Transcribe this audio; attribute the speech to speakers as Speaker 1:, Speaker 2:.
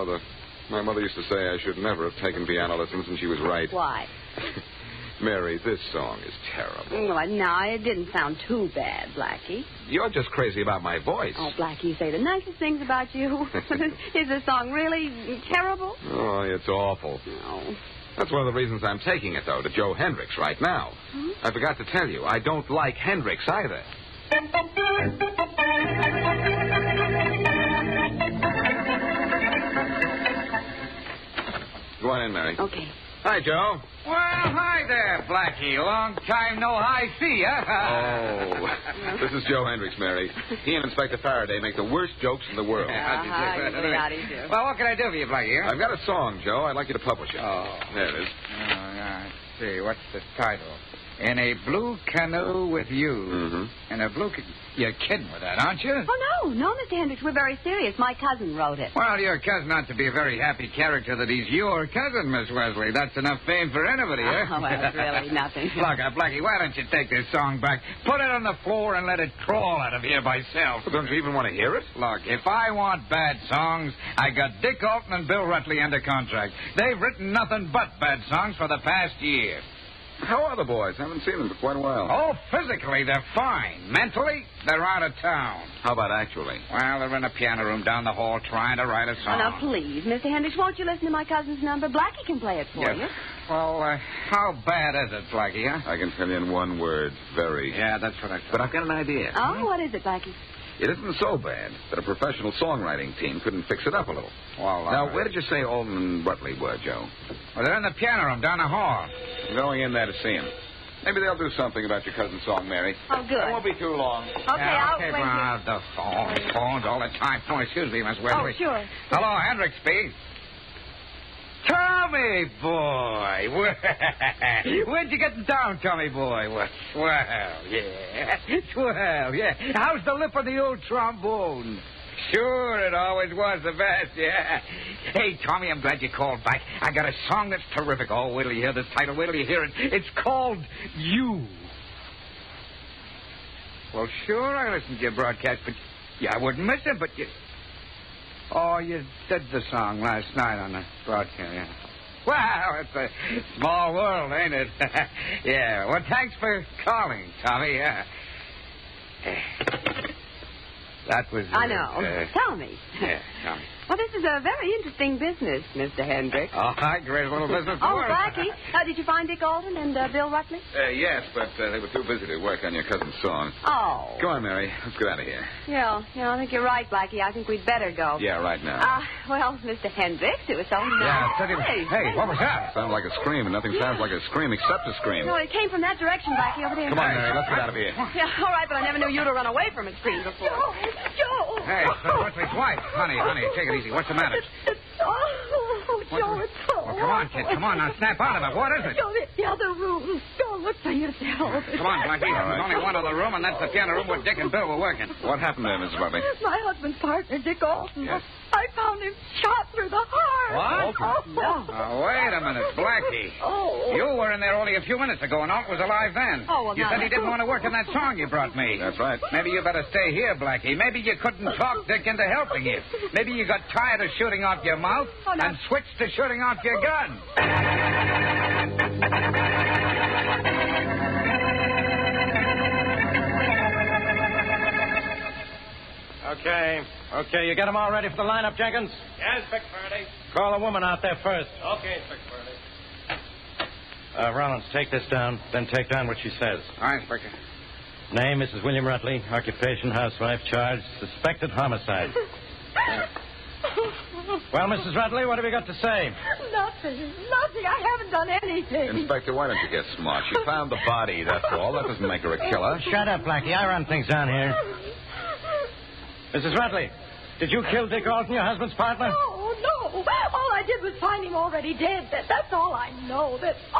Speaker 1: My mother used to say I should never have taken piano lessons, and she was right.
Speaker 2: Why?
Speaker 1: Mary, this song is terrible.
Speaker 2: Well, no, it didn't sound too bad, Blackie.
Speaker 1: You're just crazy about my voice.
Speaker 2: Oh, Blackie, you say the nicest things about you. Is this song really terrible?
Speaker 1: Oh, it's awful.
Speaker 2: No.
Speaker 1: That's one of the reasons I'm taking it, though, to Joe Hendricks right now.
Speaker 2: Hmm?
Speaker 1: I forgot to tell you, I don't like Hendricks either. Go on in, Mary.
Speaker 2: Okay.
Speaker 1: Hi, Joe.
Speaker 3: Well, hi there, Blackie. Long time no high see ya.
Speaker 1: Oh, this is Joe Hendricks, Mary. He and Inspector Faraday make the worst jokes in the world.
Speaker 2: How do you do?
Speaker 3: Well, what can I do for you, Blackie? Huh?
Speaker 1: I've got a song, Joe. I'd like you to publish it.
Speaker 3: Oh.
Speaker 1: There it is.
Speaker 3: Let's see. What's the title? In a Blue Canoe with You.
Speaker 1: Mm-hmm.
Speaker 3: In a blue... You're kidding with that, aren't you?
Speaker 2: Oh, no, Mr. Hendricks. We're very serious. My cousin wrote it.
Speaker 3: Well, your cousin ought to be a very happy character that he's your cousin, Miss Wesley. That's enough fame for anybody, huh?
Speaker 2: Oh, well, it's really nothing.
Speaker 3: Look, Blackie, why don't you take this song back, put it on the floor, and let it crawl out of here by itself?
Speaker 1: Don't you even want to hear it?
Speaker 3: Look, if I want bad songs, I got Dick Alton and Bill Rutley under contract. They've written nothing but bad songs for the past year.
Speaker 1: How are the boys? I haven't seen them for quite a while.
Speaker 3: Oh, physically, they're fine. Mentally, they're out of town.
Speaker 1: How about actually?
Speaker 3: Well, they're in a piano room down the hall trying to write a
Speaker 2: Oh,
Speaker 3: song.
Speaker 2: now, please, Mr. Hendricks, won't you listen to my cousin's number? Blackie can play it for you.
Speaker 3: Well, how bad is it, Blackie, huh?
Speaker 1: I can tell you in one word, very.
Speaker 3: Yeah, that's what I thought.
Speaker 1: But I've got an idea.
Speaker 2: Oh, what is it, Blackie?
Speaker 1: It isn't so bad that a professional songwriting team couldn't fix it up a little.
Speaker 3: Well,
Speaker 1: Now, where did you say Alton and Rutley were, Joe?
Speaker 3: Well, they're in the piano room down the hall.
Speaker 1: I'm going in there to see them. Maybe they'll do something about your cousin's song, Mary.
Speaker 2: Oh, good.
Speaker 1: It won't be too long.
Speaker 2: Okay,
Speaker 3: Yeah,
Speaker 2: I'll
Speaker 3: okay,
Speaker 2: wait here.
Speaker 3: the phones all the time. Oh, excuse me, Miss Wesley.
Speaker 2: Oh, sure.
Speaker 3: Hello, Hendricks speaking. Tommy boy. Where'd you get down, Tommy boy? Well, swell, yeah. How's the lip of the old trombone? Sure, it always was the best, yeah. Hey, Tommy, I'm glad you called back. I got a song that's terrific. Oh, wait till you hear this title. Wait till you hear it. It's called You. Well, sure, I listened to your broadcast, but I wouldn't miss it, but you... Oh, you did the song last night on the broadcast, yeah. Well, it's a small world, ain't it? Yeah, well, thanks for calling, Tommy. That was...
Speaker 2: I know. Tell me.
Speaker 3: Yeah, Tommy.
Speaker 2: Well, this is a very interesting business, Mr. Hendricks.
Speaker 3: Oh, great little business to
Speaker 2: Oh,
Speaker 3: work.
Speaker 2: Blackie, did you find Dick Alton and Bill Rutley?
Speaker 1: Yes, but they were too busy to work on your cousin's song.
Speaker 2: Oh.
Speaker 1: Go on, Mary. Let's get out of here.
Speaker 2: Yeah, I think you're right, Blackie. I think we'd better go.
Speaker 1: Yeah, right now.
Speaker 2: Well, Mr. Hendricks, it was so nice.
Speaker 3: Yeah, hey, what was that?
Speaker 1: Sounds like a scream, and nothing sounds like a scream except a scream.
Speaker 2: No, it came from that direction, Blackie, over there.
Speaker 1: Come on, Mary. Let's get out of here.
Speaker 2: Yeah, all right, but I never knew you to run away from a scream before. Joe!
Speaker 3: Hey, it's Wesley's wife. Honey, take it easy. What's the matter?
Speaker 2: Joe, it's so
Speaker 3: Well, come on, kid. Come on, now snap out of it. What is it?
Speaker 2: Joe, the other room. Joe, look for yourself.
Speaker 3: Come on, Blackie.
Speaker 1: All right.
Speaker 3: There's only one other room, and that's the piano room where Dick and Bill were working.
Speaker 1: What happened there, Mrs. Rutley?
Speaker 2: My husband's partner, Dick Alton.
Speaker 1: Yes.
Speaker 2: I found him shot through the heart.
Speaker 3: What?
Speaker 2: No.
Speaker 3: Oh, wait a minute, Blackie.
Speaker 2: Oh.
Speaker 3: You were in there only a few minutes ago, and Alton was alive then.
Speaker 2: Oh, well,
Speaker 3: you
Speaker 2: now
Speaker 3: said he
Speaker 2: that-
Speaker 3: didn't want to work in that song you brought me.
Speaker 1: That's right.
Speaker 3: Maybe you better stay here, Blackie. Maybe you couldn't talk Dick into helping you. Maybe you got tired of shooting off your mouth
Speaker 2: Oh, no.
Speaker 3: and switched to shooting off your gun.
Speaker 4: Okay, you got them all ready for the lineup, Jenkins?
Speaker 5: Yes, Inspector Faraday.
Speaker 4: Call the woman out there first.
Speaker 5: Okay, Inspector Faraday.
Speaker 4: Rollins, take this down, then take down what she says.
Speaker 3: All right, Inspector.
Speaker 4: Name, Mrs. William Rutley. Occupation, housewife. Charge, suspected homicide. Well, Mrs. Rutley, what have you got to say?
Speaker 2: Nothing. I haven't done anything.
Speaker 1: Inspector, why don't you get smart? She found the body, that's all. That doesn't make her a killer.
Speaker 4: Shut up, Blackie. I run things down here. Mrs. Rutley, did you kill Dick Alton, your husband's partner?
Speaker 2: No. All I did was find him already dead. That's all I know.